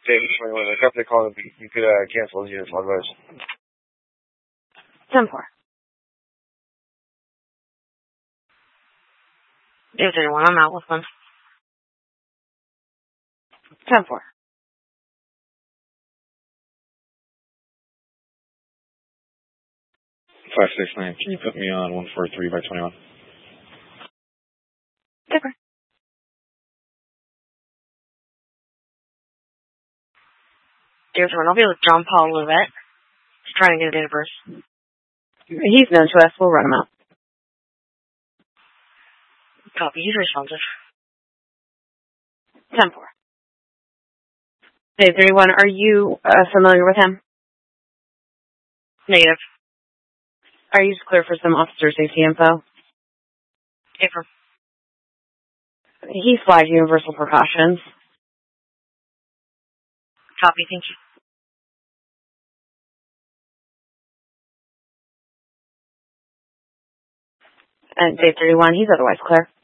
Dave 21. The company calling. You could cancel those units on those. 10-4. Dave 31, I'm out with one. 10-4. 569. Can you put me on 143 by 21? Different. Dave 31, I'll be with John Paul Levette. He's trying to get a date of birth. He's known to us. We'll run him out. Copy. He's responsive. 10-4. Dave 31, are you familiar with him? Negative. Are you clear for some officer safety info? Affirm. He's flagged universal precautions. Copy. Thank you. And Dave 31, he's otherwise clear.